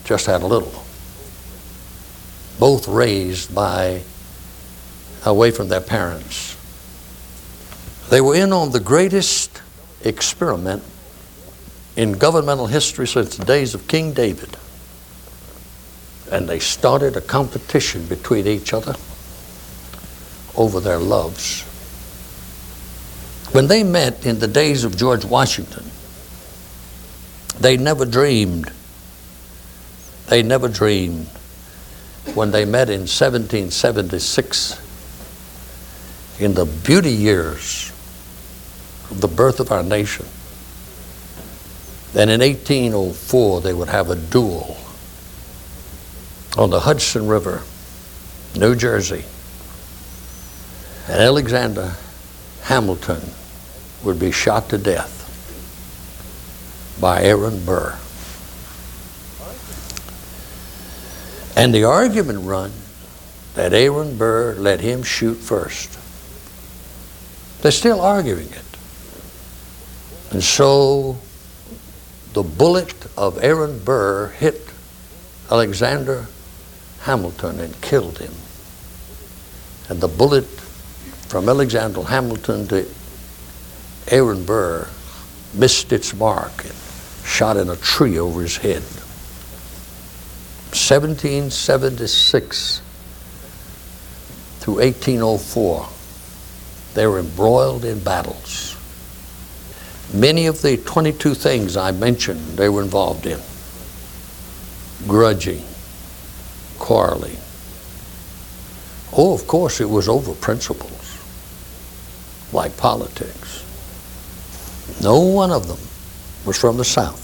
just had a little. Both raised away from their parents. They were in on the greatest experiment in governmental history since the days of King David. And they started a competition between each other over their loves. When they met in the days of George Washington, they never dreamed when they met in 1776 in the beauty years of the birth of our nation. Then in 1804 they would have a duel on the Hudson River, New Jersey. And Alexander Hamilton would be shot to death by Aaron Burr. And the argument run that Aaron Burr let him shoot first. They're still arguing it. And so the bullet of Aaron Burr hit Alexander Hamilton and killed him. And the bullet from Alexander Hamilton to Aaron Burr missed its mark and shot in a tree over his head. 1776 through 1804, they were embroiled in battles. Many of the 22 things I mentioned they were involved in: grudging, quarreling. Oh, of course, it was over principles, like politics. No one of them was from the South.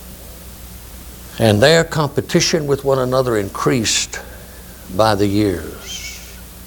And their competition with one another increased by the years.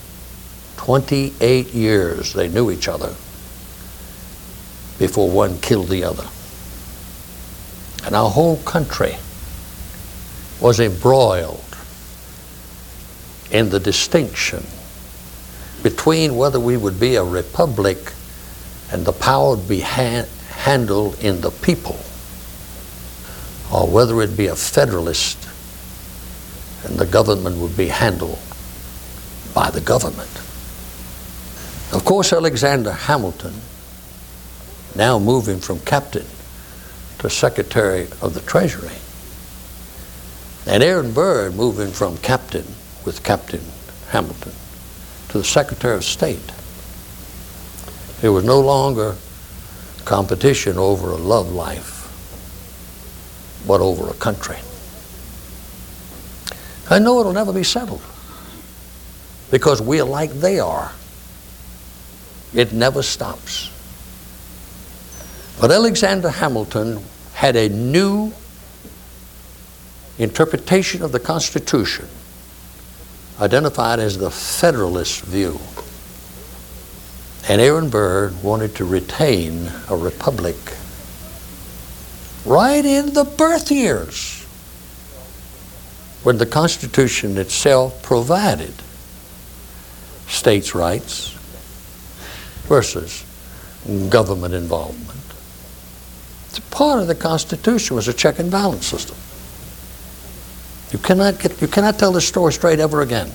28 years they knew each other before one killed the other. And our whole country was embroiled in the distinction between whether we would be a republic and the power would be handled in the people, or whether it be a federalist and the government would be handled by the government. Of course, Alexander Hamilton, now moving from captain to Secretary of the Treasury, and Aaron Burr moving from captain with Captain Hamilton to the Secretary of State. It was no longer competition over a love life, but over a country. I know it'll never be settled because we are like they are. It never stops. But Alexander Hamilton had a new interpretation of the Constitution, identified as the Federalist view. And Aaron Burr wanted to retain a republic right in the birth years when the Constitution itself provided states' rights versus government involvement. Part of the Constitution was a check and balance system. You cannot tell this story straight ever again.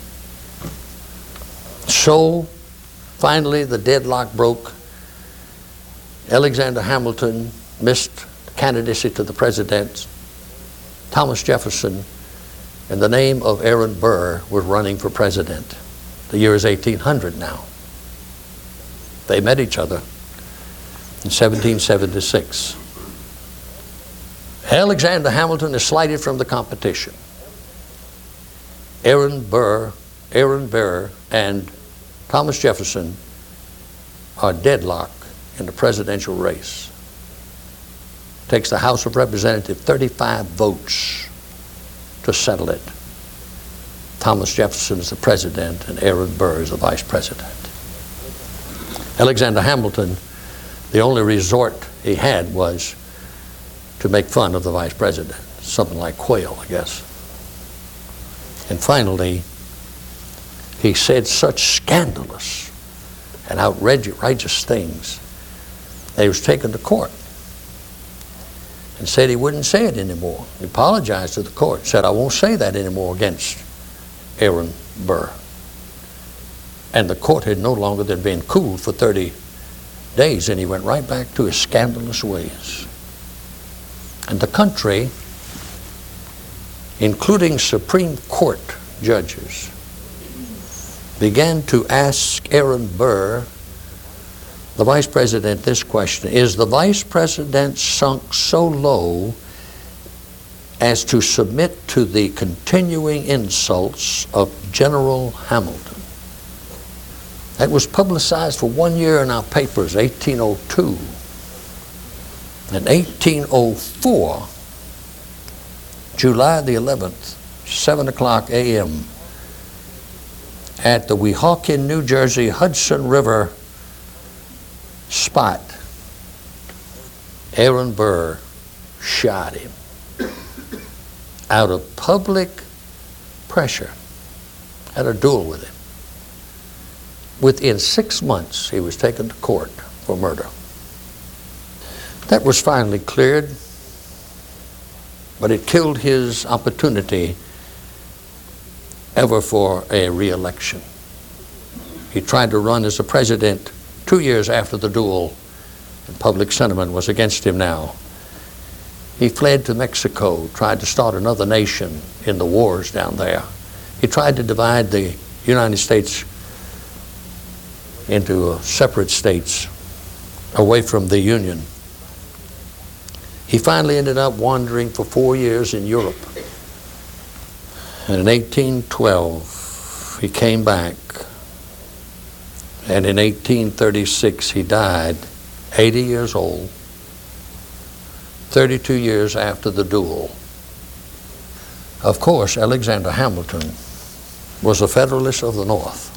So finally the deadlock broke. Alexander Hamilton missed candidacy to the presidency. Thomas Jefferson, in the name of Aaron Burr, was running for president. The year is 1800 now. They met each other in 1776. Alexander Hamilton is slighted from the competition. Aaron Burr, and Thomas Jefferson are deadlocked in the presidential race. It takes the House of Representatives 35 votes to settle it. Thomas Jefferson is the president and Aaron Burr is the vice president. Alexander Hamilton, the only resort he had was to make fun of the vice president, something like Quayle, I guess. And finally, he said such scandalous and outrageous things that he was taken to court. and said he wouldn't say it anymore. He apologized to the court, said, I won't say that anymore against Aaron Burr. And the court had no longer than been cooled for 30 days, and he went right back to his scandalous ways. And the country, including Supreme Court judges, began to ask Aaron Burr, the vice president, this question: is the vice president sunk so low as to submit to the continuing insults of General Hamilton? That was publicized for 1 year in our papers, 1802. In 1804, July the 11th, 7 o'clock a.m., at the Weehawken, New Jersey Hudson River spot, Aaron Burr shot him out of public pressure, had a duel with him. Within 6 months, he was taken to court for murder. That was finally cleared, but it killed his opportunity ever for a re-election. He tried to run as a president 2 years after the duel, and public sentiment was against him now. He fled to Mexico, tried to start another nation in the wars down there. He tried to divide the United States into separate states away from the Union. He finally ended up wandering for 4 years in Europe. And in 1812, he came back. And in 1836, he died, 80 years old, 32 years after the duel. Of course, Alexander Hamilton was a Federalist of the North.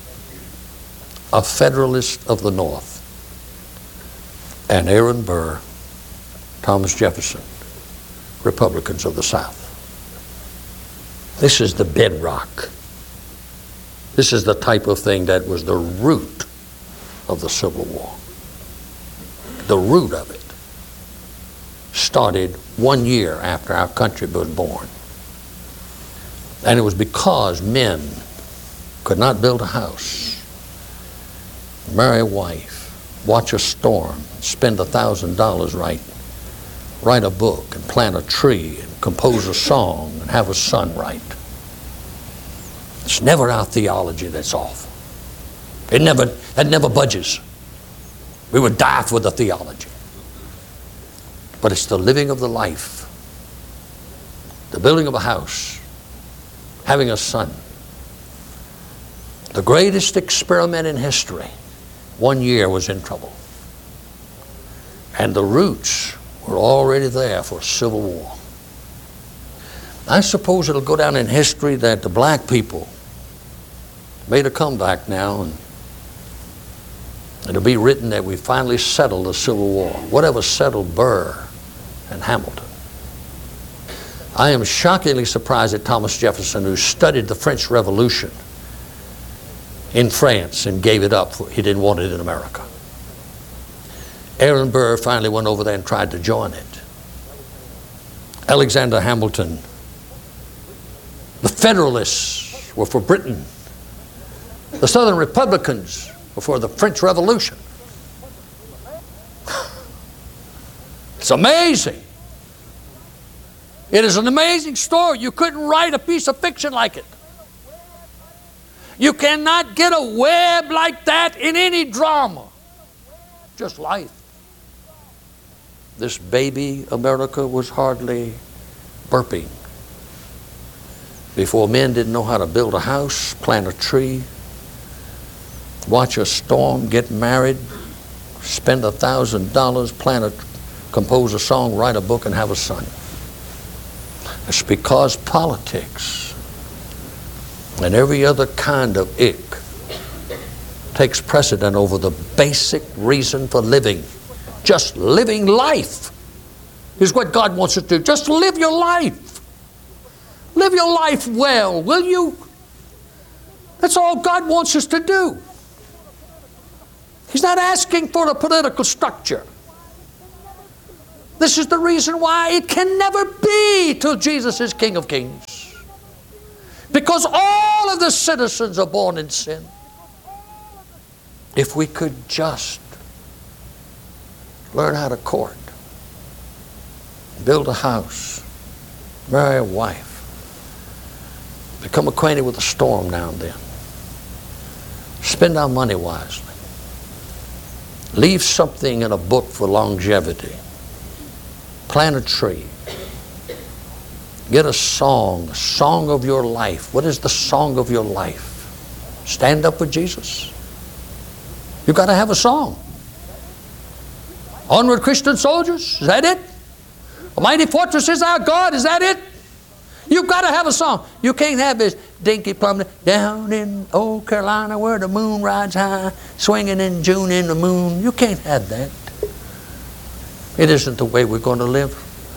A Federalist of the North. And Aaron Burr, Thomas Jefferson, Republicans of the South. This is the bedrock. This is the type of thing that was the root of the Civil War. The root of it started 1 year after our country was born. And it was because men could not build a house, marry a wife, watch a storm, spend $1,000 write a book and plant a tree and compose a song and have a son write. It's never our theology that's off. That never budges. We would die for the theology. But it's the living of the life, the building of a house, having a son. The greatest experiment in history, 1 year was in trouble. And the roots were already there for Civil War. I suppose it'll go down in history that the black people made a comeback now, and it'll be written that we finally settled the Civil War. Whatever settled Burr and Hamilton. I am shockingly surprised at Thomas Jefferson, who studied the French Revolution in France and gave it up. He didn't want it in America. Aaron Burr finally went over there and tried to join it. Alexander Hamilton, the Federalists were for Britain. The Southern Republicans were for the French Revolution. It's amazing. It is an amazing story. You couldn't write a piece of fiction like it. You cannot get a web like that in any drama. Just life. This baby America was hardly burping before men didn't know how to build a house, plant a tree, watch a storm, get married, spend $1,000, compose a song, write a book, and have a son. It's because politics and every other kind of ick takes precedent over the basic reason for living. Just living life is what God wants us to do. Just live your life. Live your life well, will you? That's all God wants us to do. He's not asking for a political structure. This is the reason why it can never be till Jesus is King of Kings. Because all of the citizens are born in sin. If we could just learn how to court, build a house, marry a wife, become acquainted with a storm now and then, spend our money wisely, leave something in a book for longevity, plant a tree, get a song of your life. What is the song of your life? Stand up for Jesus. You've got to have a song. Onward, Christian soldiers, is that it? A mighty fortress is our God, is that it? You've got to have a song. You can't have this dinky plum down in old Carolina where the moon rides high, swinging in June in the moon. You can't have that. It isn't the way we're going to live.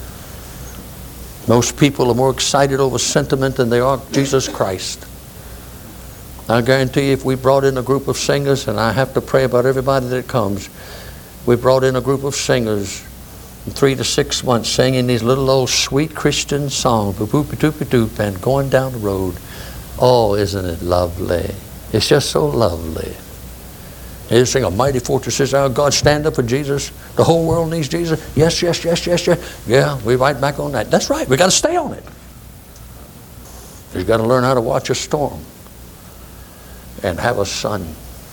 Most people are more excited over sentiment than they are Jesus Christ. I guarantee you, if we brought in a group of singers, and I have to pray about everybody that comes, we brought in a group of singers in 3 to 6 months singing these little old sweet Christian songs, boop-boop-doop-doop, and going down the road. Oh, isn't it lovely? It's just so lovely. They sing, a mighty fortress is our God. Stand up for Jesus. The whole world needs Jesus. Yes, yes, yes, yes, yes. Yeah, we right back on that. That's right. We got to stay on it. You've got to learn how to watch a storm and have a son.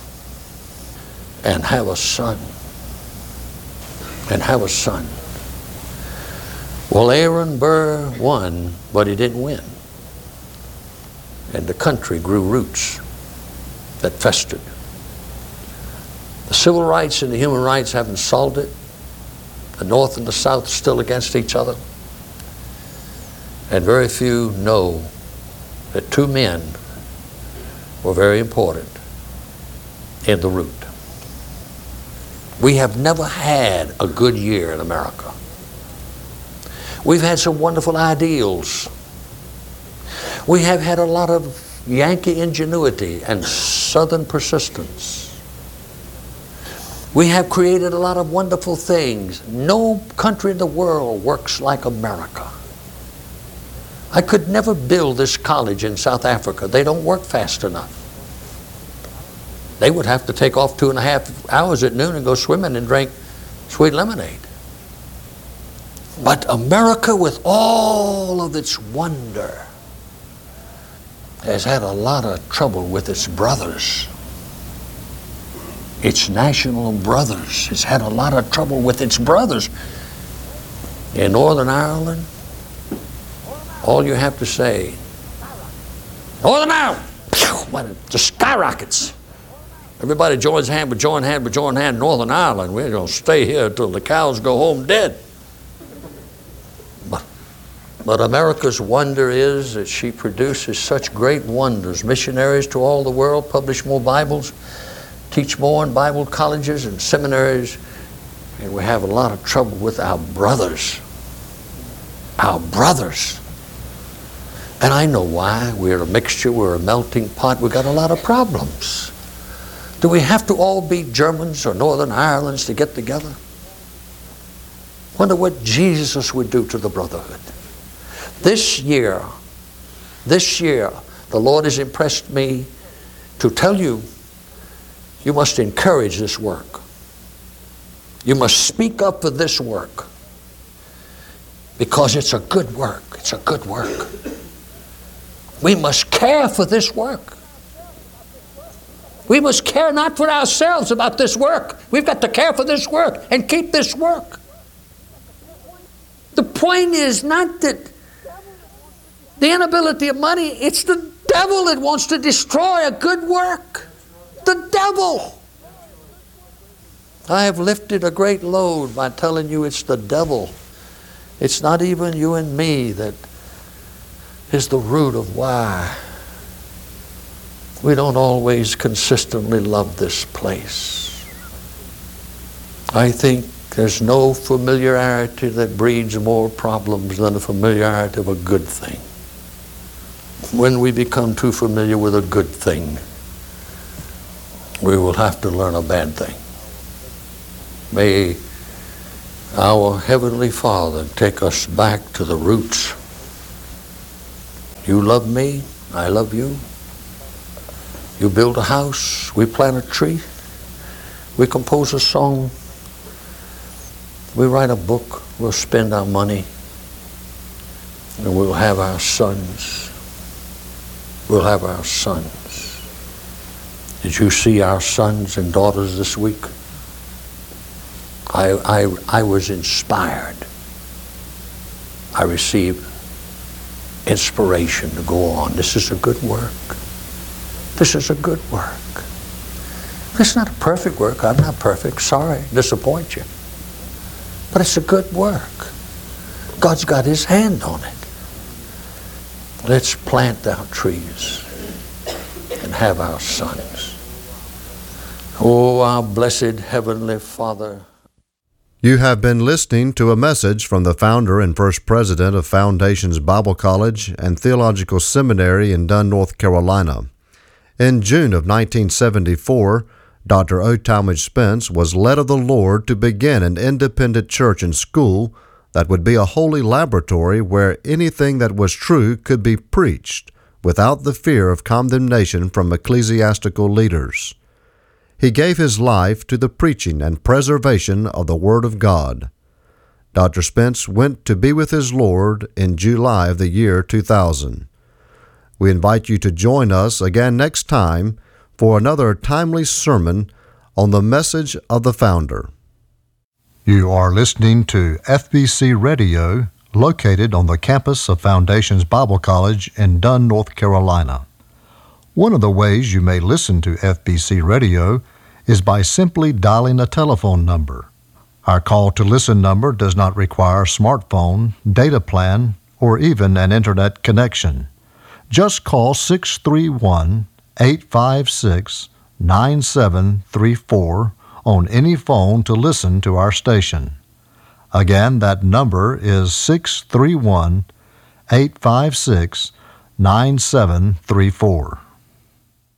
And have a son. And have a son. Well, Aaron Burr won, but he didn't win. And the country grew roots that festered. The civil rights and the human rights haven't solved it. The North and the South are still against each other. And very few know that 2 men were very important in the root. We have never had a good year in America. We've had some wonderful ideals. We have had a lot of Yankee ingenuity and Southern persistence. We have created a lot of wonderful things. No country in the world works like America. I could never build this college in South Africa. They don't work fast enough. They would have to take off 2.5 hours at noon and go swimming and drink sweet lemonade. But America, with all of its wonder, has had a lot of trouble with its brothers. Its national brothers has had a lot of trouble with its brothers. In Northern Ireland, all you have to say, Northern Ireland, it just skyrockets. Everybody joins hand with join hand with join hand. Northern Ireland, we're going to stay here until the cows go home dead. But America's wonder is that she produces such great wonders. Missionaries to all the world, publish more Bibles, teach more in Bible colleges and seminaries, and we have a lot of trouble with our brothers. Our brothers. And I know why. We're a mixture, we're a melting pot, we've got a lot of problems. Do we have to all be Germans or Northern Irelands to get together? Wonder what Jesus would do to the brotherhood. This year, the Lord has impressed me to tell you, you must encourage this work. You must speak up for this work. Because it's a good work. It's a good work. We must care for this work. We must care not for ourselves about this work. We've got to care for this work and keep this work. The point is not that the inability of money, it's the devil that wants to destroy a good work. The devil. I have lifted a great load by telling you it's the devil. It's not even you and me that is the root of why we don't always consistently love this place. I think there's no familiarity that breeds more problems than the familiarity of a good thing. When we become too familiar with a good thing, we will have to learn a bad thing. May Our Heavenly Father, take us back to the roots. You love me, I love you. You build a house, we plant a tree. We compose a song. We write a book, we'll spend our money, and we'll have our sons. We'll have our sons. Did you see our sons and daughters this week? I was inspired. I received inspiration to go on. This is a good work. This is a good work. It's not a perfect work. I'm not perfect. Sorry, disappoint you. But it's a good work. God's got His hand on it. Let's plant our trees and have our sons. Oh, our blessed Heavenly Father. You have been listening to a message from the founder and first president of Foundations Bible College and Theological Seminary in Dunn, North Carolina. In June of 1974, Dr. O. Talmage Spence was led of the Lord to begin an independent church and school that would be a holy laboratory where anything that was true could be preached without the fear of condemnation from ecclesiastical leaders. He gave his life to the preaching and preservation of the Word of God. Dr. Spence went to be with his Lord in July of the year 2000. We invite you to join us again next time for another timely sermon on the message of the founder. You are listening to FBC Radio, located on the campus of Foundations Bible College in Dunn, North Carolina. One of the ways you may listen to FBC Radio is by simply dialing a telephone number. Our call to listen number does not require a smartphone, data plan, or even an internet connection. Just call 631-856-9734 on any phone to listen to our station. Again, that number is 631-856-9734.